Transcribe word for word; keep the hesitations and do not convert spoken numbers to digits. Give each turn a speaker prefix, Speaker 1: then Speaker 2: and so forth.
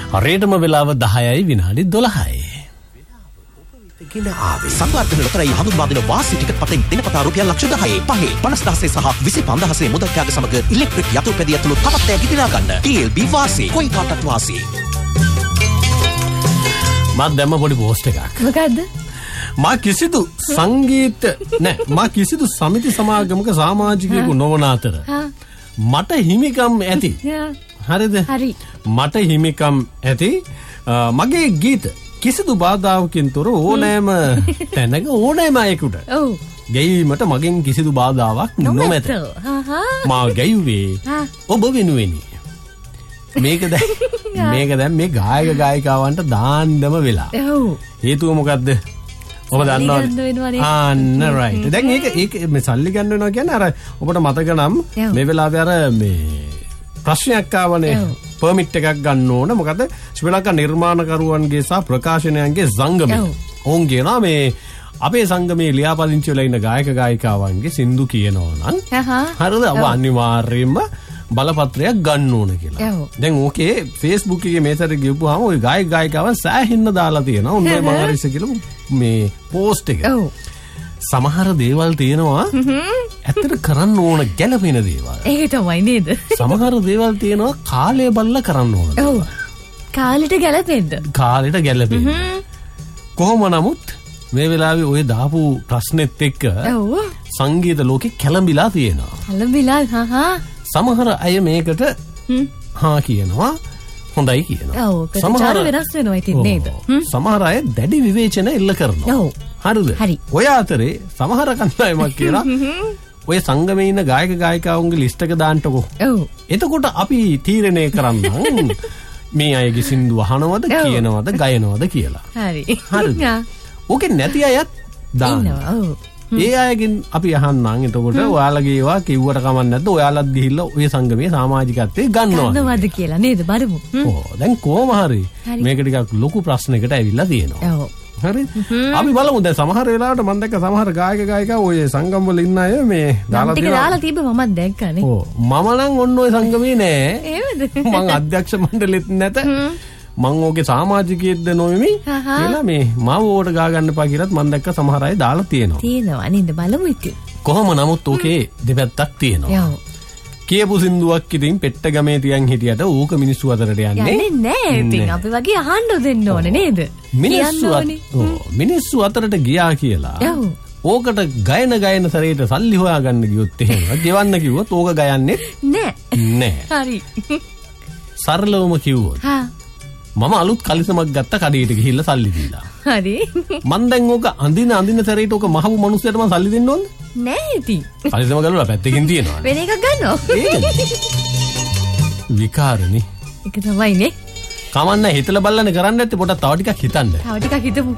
Speaker 1: හරියටම වෙලාව දහයයි විනාඩි දොළහයි.
Speaker 2: ගෙන ආවේ සංවර්ධන ලොතරැයි හඳුන්වා දෙන වාසි ටිකට් පතෙන් දිනපතා රුපියල් ලක්ෂ දහය පහේ පනස් දහසේ සහ විසි පන්දහසේ මුදල් ත්‍යාග සමග ඉලෙක්ට්‍රික් යතුරු පැදිය ඇතුළු තවත් දෙයක් ඉදිරියා ගන්න. ටී එල් බී වාසි කොයි කාටත් වාසි.
Speaker 1: මම දැම්ම පොඩි පෝස්ට් එකක්.
Speaker 3: මොකද්ද?
Speaker 1: මා කිසිදු සංගීත නෑ මා කිසිදු සමිති සමාගමක සමාජිකයෙකු නොවන අතර මට හිමිකම් ඇති. හරිද?
Speaker 3: හරි.
Speaker 1: මට හිමිකම් ඇති මගේ ගීත කිසිදු බාධාවකින් තොර ඕනෑම තැනක ඕනෑම අයෙකුට ගැයීමට මගෙන් කිසිදු බාධාවක් නොමැත. මා ගැයුවේ ඔබ වෙනුවෙනි. මේක දැන් මේක දැන් මේ ගායක ගායිකාවන්ට දාන්නම වෙලා. හේතුව මොකද්ද? ඔබ දන්නවනේ. අන්න රයිට්. දැන් ඒක ඒක මේ සල්ලි ගන්න වෙනවා කියන්නේ අර ඔබට මතක නම් මේ වෙලාවේ අර මේ ප්‍රශ්නයක් ආවනේ. පර්මිට් එකක් ගන්න ඕන. මොකද ශ්‍රී ලංකා නිර්මාණකරුවන්ගේ සහ ප්‍රකාශනයන්ගේ සංගමය. ඔවුන් කියනවා මේ අපේ සංගමේ ලියාපදිංචි වෙලා ඉන්න ගායක ගායිකාවන්ගේ සින්දු කියනවා නම් හරිද? ඔබ අනිවාර්යයෙන්ම බලපත්‍රයක් ගන්න ඕන කියලා. දැන් ඕකේ Facebook එකේ මේසර ගිහුවාම ওই ගායක ගායිකාවන් සෑහෙන්න දාලා තියෙනවා. උන්නේ මම හරි ඉස්ස කියලා මේ පෝස්ට් එක. සමහර දේවල් තියෙනවා ඇත්තට කරන්න ඕන ගැළපෙන දේවල්.
Speaker 3: ඒක තමයි නේද?
Speaker 1: සමහර දේවල් තියෙනවා කාලය බලලා කරන්න ඕන.
Speaker 3: ඔව්. කාලෙට ගැළපෙන්න.
Speaker 1: කාලෙට ගැළපෙන්න. කොහොම නමුත් මේ වෙලාවේ ඔය දාපු ප්‍රශ්නෙත් එක්ක සංගීත ලෝකේ කැළඹිලා තියෙනවා.
Speaker 3: කැළඹිලා හා
Speaker 1: සමහර අය මේකට හා කියනවා හොඳයි කියනවා.
Speaker 3: ඔව්. සමහර වෙනස් වෙනවා ඉතින් නේද?
Speaker 1: සමහර අය දැඩි විවේචන එල්ල කරනවා. ඔව්. හරිද? හරි. ඔය අතරේ සමහර කණ්ඩායමක් කියලා ඔය සංගමේ ඉන්න ගායක ගායිකාවුන්ගේ ලිස්ට් එක දාන්නකෝ. ඔව්. එතකොට අපි තීරණය කරන්නම් මේ අයගේ සින්දු අහනවද කියනවද ගයනවද කියලා.
Speaker 3: හරි.
Speaker 1: හරිද? ඕකේ නැති අයත් දාන්නවා. ඔව්. ඒ අයගෙන් අපි අහන්නම් එතකොට ඔයාලගේ ඒවා කිව්වට කමක් නැද්ද? ඔයාලත් ගිහිල්ලා ඔය සංගමයේ සමාජිකත්වයේ ගන්නවා.
Speaker 3: ගන්නවද කියලා නේද? බලමු.
Speaker 1: ඔව්. දැන් කොහොම හරි මේක ටිකක් ලොකු ප්‍රශ්නයකට ඇවිල්ලා තියෙනවා. ඔව්. හරි. අපි බලමු දැන් සමහර වෙලාවට මම දැක්ක සමහර ගායක ගායිකා ඔය සංගම් වල ඉන්න අය මේ දාලා
Speaker 3: තියෙනවා. දාලා තිබ්බ මමත් දැක්කනේ.
Speaker 1: ඔව්. මම නම් ඔන්න ඔය සංගමේ නෑ.
Speaker 3: එහෙමද?
Speaker 1: මං අධ්‍යක්ෂ මණ්ඩලෙත් නැත. මං ඕකේ සමාජිකයෙක්ද නොවෙමි කියලා මේ මාව ඕකට ගා ගන්න එපා කියලාත් මම දැක්ක සමහර අය දාලා තියෙනවා.
Speaker 3: තියෙනවා නේද? බලමු ඉතින්.
Speaker 1: කොහොම නමුත් ඕකේ දෙපැත්තක් තියෙනවා. ඔව්. කියපු සින්දුවක් ඉතින් පෙට්ට ගමේ තියන් හිටියට ඌක මිනිස්සු අතරට යන්නේ
Speaker 3: යන්නේ නෑ. ඉතින් අපි වගේ අහන්න දෙන්න ඕනේ නේද?
Speaker 1: මිනිස්සු මිනිස්සු අතරට ගියා කියලා. ඔව්. ඕකට ගයන ගයන සරේට සල්ලි හොයාගන්න ගියොත් එහෙම ගෙවන්න කිව්වොත් ඕක ගයන්නේ
Speaker 3: නෑ.
Speaker 1: නෑ.
Speaker 3: හරි.
Speaker 1: සරලවම කිව්වොත්. හා. මම අලුත් කලිසමක් ගත්ත කඩේට ගිහිල්ලා සල්ලි දීලා.
Speaker 3: හරි.
Speaker 1: මං දැන් ඕක අඳින අඳින සරේට ඕක මහපු මිනිස්සුන්ට මං සල්ලි දෙන්න ඕනද?
Speaker 3: නෑ ඉතින්.
Speaker 1: කලිසම ගලවලා පැත්තකින් තියනවා.
Speaker 3: වෙන එකක් ගන්නවා.
Speaker 1: විකාරනේ.
Speaker 3: ඒක තමයිනේ.
Speaker 1: කමන්න හිතලා බලන්න කරන්න ඇත්තේ පොඩක් තව ටිකක් හිතන්න.
Speaker 3: තව ටිකක් හිතමු.